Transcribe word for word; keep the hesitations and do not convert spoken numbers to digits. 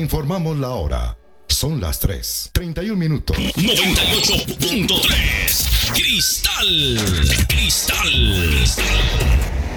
informamos la hora. Son las tres, treinta y un minutos. noventa y ocho punto tres Cristal. Cristal. Cristal.